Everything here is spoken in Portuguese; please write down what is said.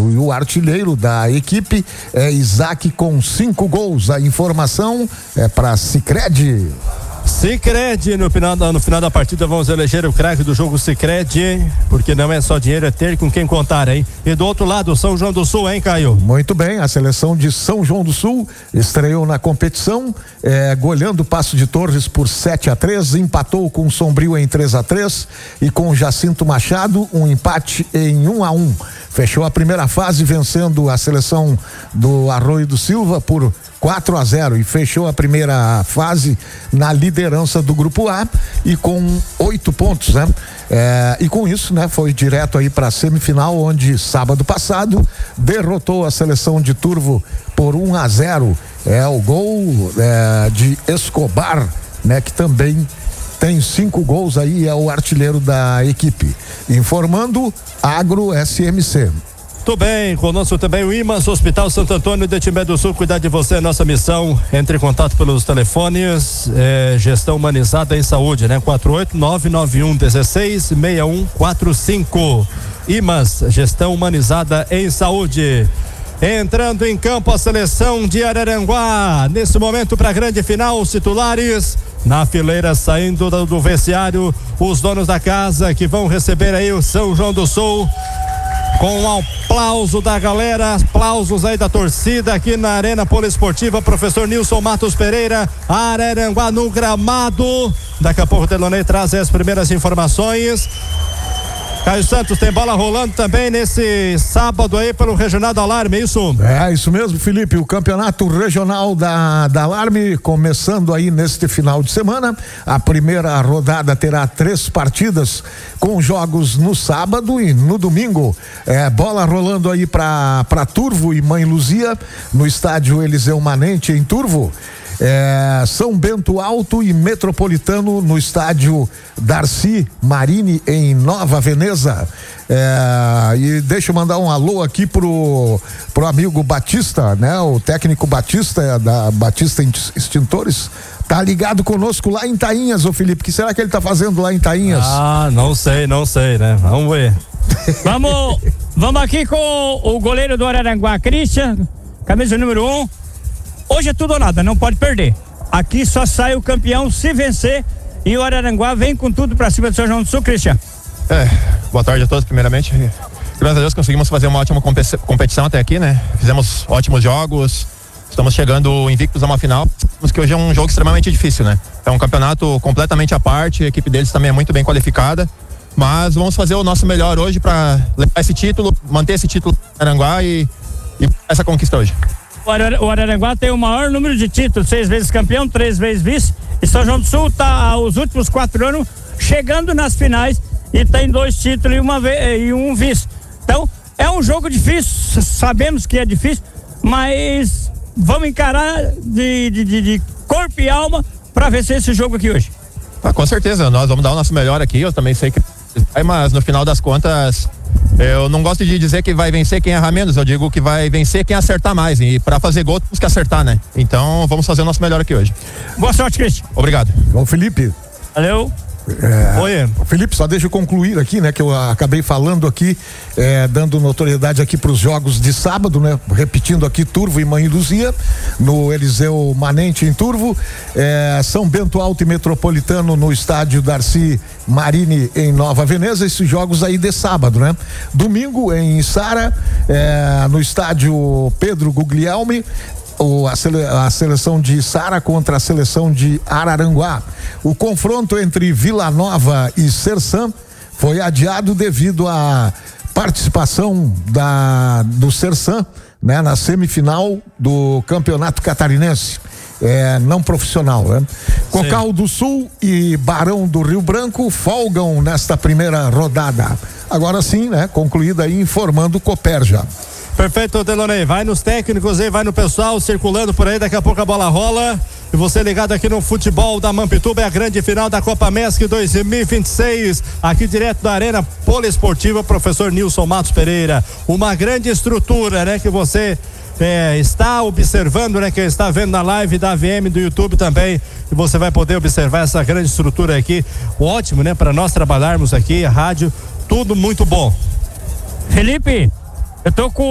0. E o artilheiro da equipe é Isaac com 5 gols. A informação é para Sicredi. Sicredi, no final da partida vamos eleger o craque do jogo Sicredi, porque não é só dinheiro, é ter com quem contar, hein? E do outro lado, São João do Sul, hein, Caio? Muito bem, a seleção de São João do Sul estreou na competição, goleando o Paço de Torres por 7-3, empatou com o Sombrio em 3-3 e com o Jacinto Machado um empate em 1-1. Fechou a primeira fase vencendo a seleção do Arroio do Silva por 4-0 e fechou a primeira fase na liderança do grupo A e com 8 pontos, né? E com isso, né, foi direto aí para a semifinal, onde sábado passado derrotou a seleção de Turvo por 1-0. O gol de Escobar, né, que também tem 5 gols aí, é o artilheiro da equipe. Informando Agro SMC. Tudo bem, conosco também o IMAS, Hospital Santo Antônio de Timbé do Sul, cuidar de você é nossa missão. Entre em contato pelos telefones, gestão humanizada em saúde, né? 48991166145. IMAS, gestão humanizada em saúde. Entrando em campo a seleção de Araranguá, nesse momento para a grande final, os titulares na fileira saindo do vestiário, os donos da casa que vão receber aí o São João do Sul. Com um aplauso da galera, aplausos aí da torcida aqui na Arena Poliesportiva, professor Nilson Matos Pereira, Araranguá no gramado. Daqui a pouco o Delonei traz as primeiras informações. Caio Santos, tem bola rolando também nesse sábado aí pelo Regional da Alarme, é isso? Isso mesmo, Felipe, o campeonato regional da Alarme começando aí neste final de semana. A primeira rodada terá 3 partidas com jogos no sábado e no domingo. Bola rolando aí para Turvo e Mãe Luzia no estádio Eliseu Manente em Turvo. São Bento Alto e Metropolitano no estádio Darcy Marini em Nova Veneza. E deixa eu mandar um alô aqui pro amigo Batista, né? O técnico Batista da Batista Extintores tá ligado conosco lá em Tainhas, ô Felipe. O que será que ele tá fazendo lá em Tainhas? Não sei, né? Vamos ver. Vamos aqui com o goleiro do Araranguá, Christian, camisa número 1. Hoje é tudo ou nada, não pode perder. Aqui só sai o campeão se vencer e o Araranguá vem com tudo pra cima do São João do Sul, Christian. Boa tarde a todos, primeiramente. Graças a Deus conseguimos fazer uma ótima competição até aqui, né? Fizemos ótimos jogos, estamos chegando invictos a uma final, que hoje é um jogo extremamente difícil, né? É um campeonato completamente à parte, a equipe deles também é muito bem qualificada, mas vamos fazer o nosso melhor hoje para levar esse título, manter esse título no Araranguá e essa conquista hoje. O Araranguá tem o maior número de títulos, 6 vezes campeão, 3 vezes vice, e São João do Sul está os últimos 4 anos chegando nas finais e tem 2 títulos e um vice. Então é um jogo difícil, sabemos que é difícil, mas vamos encarar de corpo e alma para vencer esse jogo aqui hoje. Com certeza, nós vamos dar o nosso melhor aqui, eu também sei que mas no final das contas eu não gosto de dizer que vai vencer quem errar menos, eu digo que vai vencer quem acertar mais, e para fazer gol temos que acertar, né? Então vamos fazer o nosso melhor aqui hoje. Boa sorte, Cristian. Obrigado. Bom, Felipe. Valeu. Oi, Felipe, só deixa eu concluir aqui, né, que eu acabei falando aqui, dando notoriedade aqui para os jogos de sábado, né, repetindo aqui, Turvo e Mãe Luzia no Eliseu Manente em Turvo, São Bento Alto e Metropolitano no estádio Darcy Marini em Nova Veneza, esses jogos aí de sábado, né? Domingo em Içara, no estádio Pedro Guglielmi, a seleção de Içara contra a seleção de Araranguá. O confronto entre Vila Nova e Sersan foi adiado devido à participação do Sersan, né, na semifinal do Campeonato Catarinense. Não profissional, né? Cocal do Sul e Barão do Rio Branco folgam nesta primeira rodada. Agora sim, né? Concluída aí, informando o Copérgia. Perfeito, Delonei. Vai nos técnicos aí, vai no pessoal circulando por aí, daqui a pouco a bola rola. E você ligado aqui no futebol da Mampituba, é a grande final da Copa MESC 2026, aqui direto da Arena Poliesportiva, professor Nilson Matos Pereira. Uma grande estrutura, né, que você está observando, né, que está vendo na live da AVM do YouTube também, e você vai poder observar essa grande estrutura aqui. Ótimo, né, para nós trabalharmos aqui, a rádio, tudo muito bom. Felipe, eu tô com